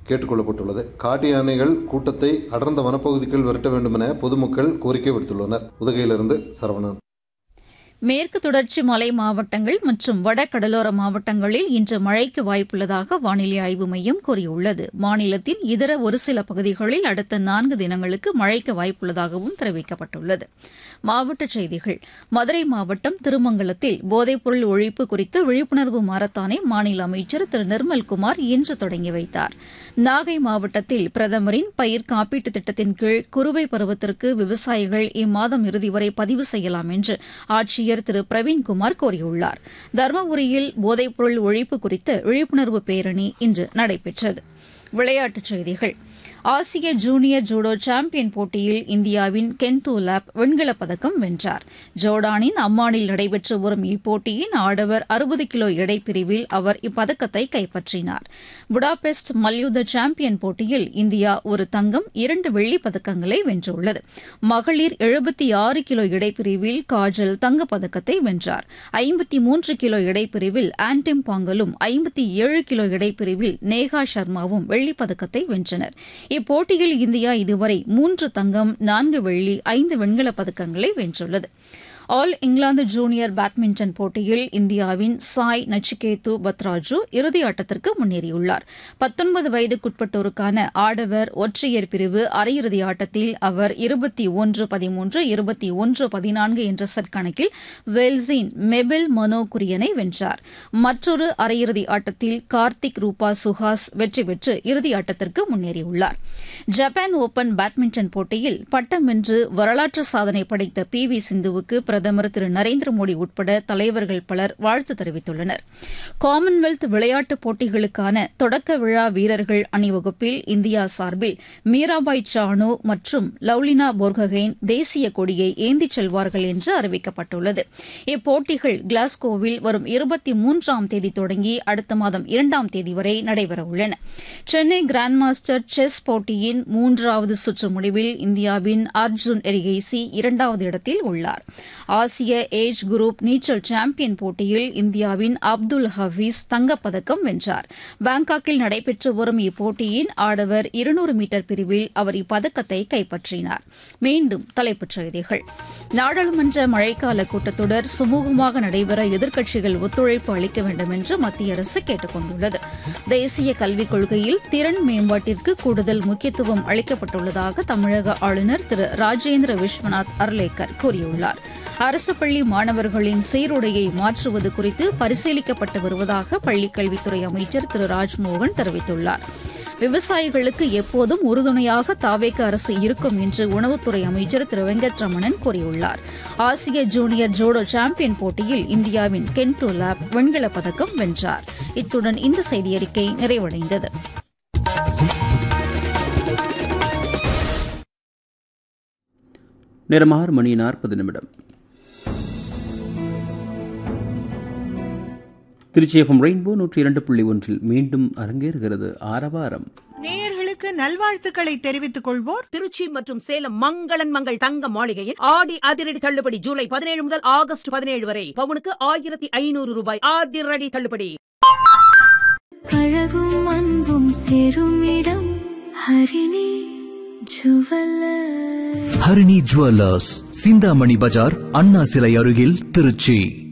கேட்டுக் கொள்ளப்பட்டுள்ளது. காட்டு யானைகள் கூட்டத்தை அடர்ந்த வனப்பகுதிக்குள் விரட்ட வேண்டும் என பொதுமக்கள் கோரிக்கை விடுத்துள்ளனர். உதகையிலிருந்து சரவணன். மேற்கு தொடர்ச்சி மலை மாவட்டங்கள் மற்றும் வட கடலோர மாவட்டங்களில் இன்று மழைக்கு வாய்ப்புள்ளதாக வானிலை ஆய்வு மையம் கூறியுள்ளது. மாநிலத்தின் இதர ஒரு சில பகுதிகளில் அடுத்த 4 தினங்களுக்கு மழைக்கு வாய்ப்புள்ளதாகவும் தெரிவிக்கப்பட்டுள்ளது. மாவட்டச் செய்திகள். மதுரை மாவட்டம் திருமங்கலத்தில் போதைப்பொருள் ஒழிப்பு குறித்த விழிப்புணர்வு மாரத்தானை மாநில அமைச்சர் திரு நிர்மல்குமார் இன்று தொடங்கி வைத்தார். நாகை மாவட்டத்தில் பிரதமரின் பயிர் காப்பீட்டுத் திட்டத்தின் கீழ் குறுவை பருவத்திற்கு விவசாயிகள் இம்மாதம் இறுதி வரை பதிவு செய்யலாம் என்று ஆட்சியர் திரு பிரவீன்குமார் கூறியுள்ளார். தருமபுரியில் போதைப்பொருள் ஒழிப்பு குறித்த விழிப்புணர்வு பேரணி இன்று நடைபெற்றது. விளையாட்டுச் செய்திகள். ஆசிய ஜூனியர் ஜூடோ சாம்பியன் போட்டியில் இந்தியாவின் கென்தோ லாப் வெண்கலப் பதக்கம் வென்றார். ஜோர்டானின் அம்மானில் நடைபெற்று வரும் இப்போட்டியின் ஆடவர் 60 கிலோ எடைப்பிரிவில் அவர் இப்பதக்கத்தை கைப்பற்றினார். புடாபெஸ்ட் மல்யுத்த சாம்பியன் போட்டியில் இந்தியா ஒரு தங்கம் 2 வெள்ளிப் பதக்கங்களை வென்றுள்ளது. மகளிர் 76 கிலோ எடைப்பிரிவில் காஜல் தங்கப்பதக்கத்தை வென்றார். 53 கிலோ எடைப்பிரிவில் ஆன்டிம் பாங்கலும் 57 கிலோ எடைப்பிரிவில் நேகா சர்மாவும் வெள்ளிப் பதக்கத்தை வென்றனர். இப்போட்டியில் இந்தியா இதுவரை 3 தங்கம் 4 வெள்ளி 5 வெண்கலப் பதக்கங்களை வென்றுள்ளது. ஆல் இங்கிலாந்து ஜூனியர் பேட்மிண்டன் போட்டியில் இந்தியாவின் சாய் நச்சிகேத்து பத்ராஜு இறுதியாட்டத்திற்கு முன்னேறியுள்ளார். 19 வயதுக்குட்பட்டோருக்கான ஆடவர் ஒற்றையர் பிரிவு அரையிறுதி ஆட்டத்தில் அவர் 21-13, 21-14 என்ற செட் கணக்கில் வேல்ஸின் மெபில் மனோ குரியனை வென்றார். மற்றொரு அரையிறுதி ஆட்டத்தில் கார்த்திக் ரூபா சுஹாஸ் வெற்றி பெற்று இறுதியாட்டத்திற்கு முன்னேறியுள்ளார். ஜப்பான் ஓபன் பேட்மிண்டன் போட்டியில் பட்டம் வென்று வரலாற்று சாதனை படைத்த PV சிந்துவுக்கு பிரதமர் திரு நரேந்திர மோடி உட்பட தலைவர்கள் பலர் வாழ்த்து தெரிவித்துள்ளனர். காமன்வெல்த் விளையாட்டுப் போட்டிகளுக்கான தொடக்க விழா வீரர்கள் அணிவகுப்பில் இந்தியா சார்பில் மீராபாய் சானு மற்றும் லவ்லினா போர்கஹெய்ன் தேசிய கொடியை ஏந்திச் செல்வார்கள் என்று அறிவிக்கப்பட்டுள்ளது. இப்போட்டிகள் கிளாஸ்கோவில் வரும் 23ஆம் தேதி தொடங்கி அடுத்த மாதம் 2ஆம் தேதி வரை நடைபெறவுள்ளன. சென்னை கிராண்ட் மாஸ்டர் செஸ் போட்டியின் 3வது சுற்று முடிவில் இந்தியாவின் அர்ஜுன் எரிகேசி 2வது இடத்தில் உள்ளார். ஆசிய ஏஜ் குரூப் நீச்சல் சாம்பியன் போட்டியில் இந்தியாவின் அப்துல் ஹபீஸ் தங்கப்பதக்கம் வென்றார். பாங்காக்கில் நடைபெற்று வரும் இப்போட்டியின் ஆடவர் 200 மீட்டர் பிரிவில் அவர் இப்பதக்கத்தை கைப்பற்றினார். மீண்டும் தலைப்புச் செய்திகள். நாடாளுமன்ற மழைக்கால கூட்டத்தொடர் சுமூகமாக நடைபெற எதிர்க்கட்சிகள் ஒத்துழைப்பு அளிக்க வேண்டும் என்று மத்திய அரசு கேட்டுக் கொண்டுள்ளது. தேசிய கல்விக் கொள்கையில் திறன் மேம்பாட்டிற்கு கூடுதல் முக்கியத்துவம் அளிக்கப்பட்டுள்ளதாக தமிழக ஆளுநர் திரு ராஜேந்திர விஸ்வநாத் அர்லேக்கர் கூறியுள்ளார். அரசு பள்ளி மாணவர்களின் சீருடையை மாற்றுவது குறித்து பரிசீலிக்கப்பட்டு வருவதாக பள்ளிக்கல்வித்துறை அமைச்சர் திரு ராஜ்மோகன் தெரிவித்துள்ளார். விவசாயிகளுக்கு எப்போதும் உறுதுணையாக தாவேக அரசு இருக்கும் என்று உணவுத்துறை அமைச்சர் திரு வெங்கட்ரமணன் கூறியுள்ளார். ஆசிய ஜூனியர் ஜூடோ சாம்பியன் போட்டியில் இந்தியாவின் கென்தோ லாப் வெண்கலப் பதக்கம் வென்றார். இத்துடன் இந்த செய்தியறிக்கை நிறைவடைந்தது. நேரம் 6:40. திருச்சி FM ரெயின்போ 102.1 மீண்டும் அரங்கேறுகிறது ஆரவாரம். நேயர்களுக்கு நல்வாழ்த்துக்களை தெரிவித்துக் கொள்வோர் திருச்சி மற்றும் சேலம் மங்களன் மங்கள் தங்க மாளிகையில் ஆடி அதிரடி தள்ளுபடி ஜூலை 17 முதல் ஆகஸ்ட் 17 வரை பவுனுக்கு 1500 ரூபாய் அதிரடி தள்ளுபடி. அழகும் அன்பும் சேரும் இடம் ஹரிணி ஜுவல்லர்ஸ். ஹரிணி ஜுவல்லர்ஸ், சிந்தாமணி பஜார், அண்ணா சிலை அருகில், திருச்சி.